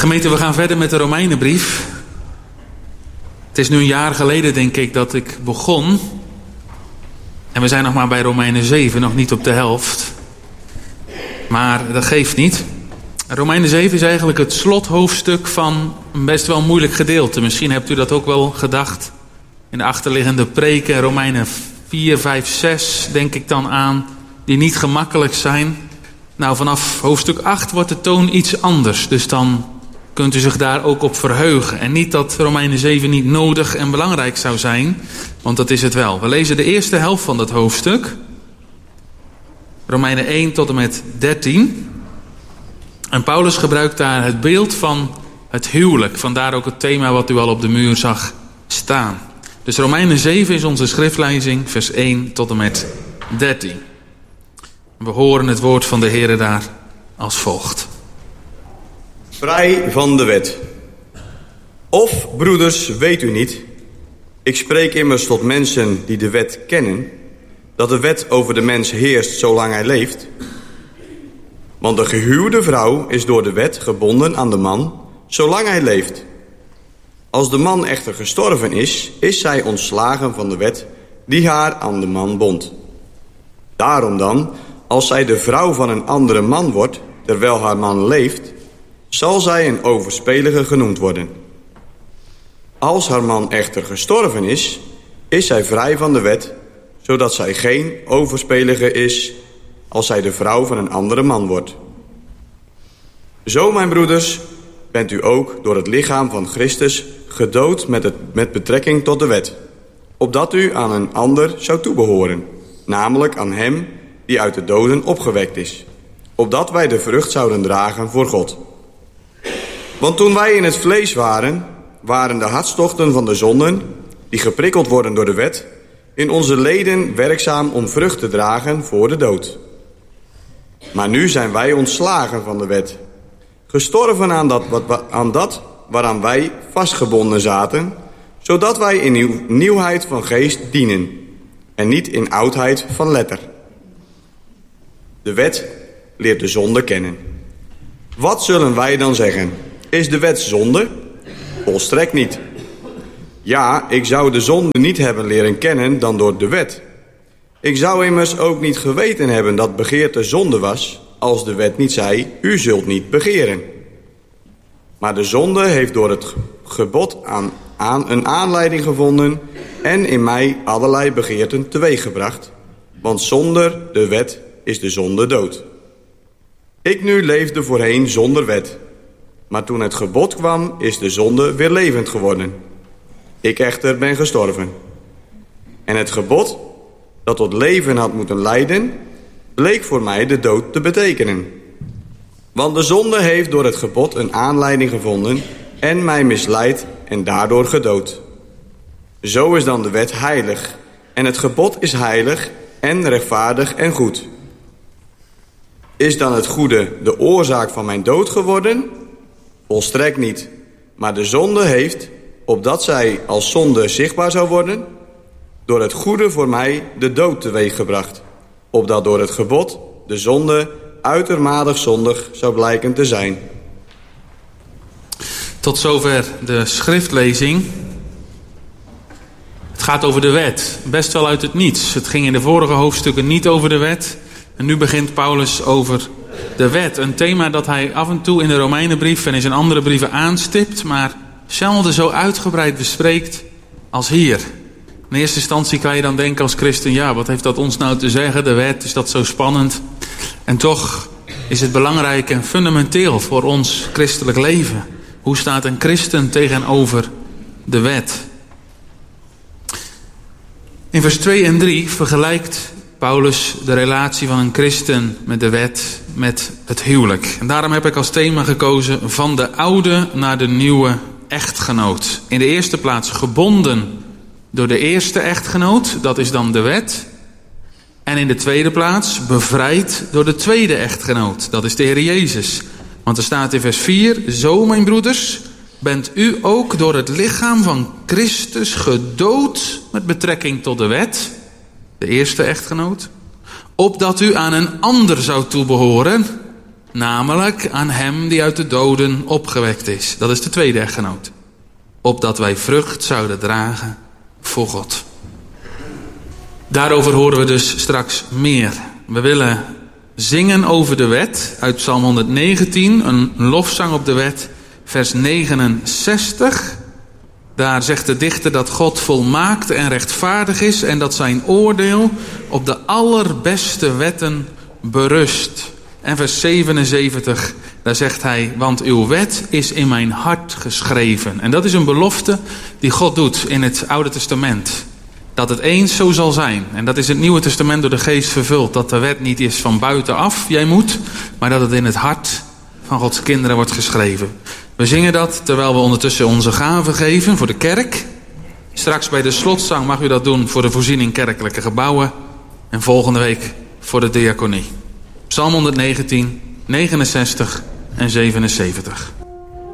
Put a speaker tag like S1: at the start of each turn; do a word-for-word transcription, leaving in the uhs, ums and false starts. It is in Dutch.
S1: Gemeente, we gaan verder met de Romeinenbrief. Het is nu een jaar geleden, denk ik, dat ik begon. En we zijn nog maar bij Romeinen zeven, nog niet op de helft. Maar dat geeft niet. Romeinen zeven is eigenlijk het slothoofdstuk van een best wel moeilijk gedeelte. Misschien hebt u dat ook wel gedacht in de achterliggende preken. Romeinen vier, vijf, zes denk ik dan aan, die niet gemakkelijk zijn. Nou, vanaf hoofdstuk acht wordt de toon iets anders. Dus dan kunt u zich daar ook op verheugen. En niet dat Romeinen zeven niet nodig en belangrijk zou zijn, want dat is het wel. We lezen de eerste helft van dat hoofdstuk. Romeinen één tot en met dertien. En Paulus gebruikt daar het beeld van het huwelijk. Vandaar ook het thema wat u al op de muur zag staan. Dus Romeinen zeven is onze schriftlezing, vers één tot en met dertien. We horen het woord van de Heere daar als volgt.
S2: Vrij van de wet. Of, broeders, weet u niet, ik spreek immers tot mensen die de wet kennen, dat de wet over de mens heerst zolang hij leeft. Want de gehuwde vrouw is door de wet gebonden aan de man, zolang hij leeft. Als de man echter gestorven is, is zij ontslagen van de wet die haar aan de man bond. Daarom dan, als zij de vrouw van een andere man wordt, terwijl haar man leeft, zal zij een overspelige genoemd worden. Als haar man echter gestorven is, is zij vrij van de wet, zodat zij geen overspelige is als zij de vrouw van een andere man wordt. Zo, mijn broeders, bent u ook door het lichaam van Christus gedood met, het, met betrekking tot de wet, opdat u aan een ander zou toebehoren, namelijk aan hem die uit de doden opgewekt is, opdat wij de vrucht zouden dragen voor God. Want toen wij in het vlees waren, waren de hartstochten van de zonden, die geprikkeld worden door de wet, in onze leden werkzaam om vrucht te dragen voor de dood. Maar nu zijn wij ontslagen van de wet, gestorven aan dat, wat, aan dat waaraan wij vastgebonden zaten, zodat wij in nieuw, nieuwheid van geest dienen, en niet in oudheid van letter. De wet leert de zonde kennen. Wat zullen wij dan zeggen? Is de wet zonde? Volstrekt niet. Ja, ik zou de zonde niet hebben leren kennen dan door de wet. Ik zou immers ook niet geweten hebben dat begeerte zonde was, als de wet niet zei, u zult niet begeren. Maar de zonde heeft door het gebod aan, aan een aanleiding gevonden en in mij allerlei begeerten teweeggebracht. Want zonder de wet is de zonde dood. Ik nu leefde voorheen zonder wet. Maar toen het gebod kwam, is de zonde weer levend geworden. Ik echter ben gestorven. En het gebod, dat tot leven had moeten leiden, bleek voor mij de dood te betekenen. Want de zonde heeft door het gebod een aanleiding gevonden en mij misleid en daardoor gedood. Zo is dan de wet heilig, en het gebod is heilig en rechtvaardig en goed. Is dan het goede de oorzaak van mijn dood geworden? Volstrekt niet. Maar de zonde heeft, opdat zij als zonde zichtbaar zou worden, door het goede voor mij de dood teweeggebracht, opdat door het gebod de zonde uitermate zondig zou blijken te zijn.
S1: Tot zover de schriftlezing. Het gaat over de wet, best wel uit het niets. Het ging in de vorige hoofdstukken niet over de wet. En nu begint Paulus over de wet. Een thema dat hij af en toe in de Romeinenbrief en in zijn andere brieven aanstipt, maar zelden zo uitgebreid bespreekt als hier. In eerste instantie kan je dan denken als christen, ja, wat heeft dat ons nou te zeggen? De wet, is dat zo spannend? En toch is het belangrijk en fundamenteel voor ons christelijk leven. Hoe staat een christen tegenover de wet? In vers twee en drie vergelijkt Paulus de relatie van een christen met de wet, met het huwelijk. En daarom heb ik als thema gekozen van de oude naar de nieuwe echtgenoot. In de eerste plaats gebonden door de eerste echtgenoot, dat is dan de wet. En in de tweede plaats bevrijd door de tweede echtgenoot, dat is de Heer Jezus. Want er staat in vers vier, zo mijn broeders, bent u ook door het lichaam van Christus gedood met betrekking tot de wet, de eerste echtgenoot, opdat u aan een ander zou toebehoren, namelijk aan hem die uit de doden opgewekt is. Dat is de tweede echtgenoot. Opdat wij vrucht zouden dragen voor God. Daarover horen we dus straks meer. We willen zingen over de wet uit Psalm honderdnegentien, een lofzang op de wet, vers negenenzestig. Daar zegt de dichter dat God volmaakt en rechtvaardig is en dat zijn oordeel op de allerbeste wetten berust. En vers zevenenzeventig, daar zegt hij, want uw wet is in mijn hart geschreven. En dat is een belofte die God doet in het Oude Testament. Dat het eens zo zal zijn. En dat is het Nieuwe Testament door de geest vervuld. Dat de wet niet is van buitenaf, jij moet, maar dat het in het hart van Gods kinderen wordt geschreven. We zingen dat terwijl we ondertussen onze gaven geven voor de kerk. Straks bij de slotzang mag u dat doen voor de voorziening kerkelijke gebouwen. En volgende week voor de diaconie. Psalm honderdnegentien, negenenzestig en zevenenzeventig.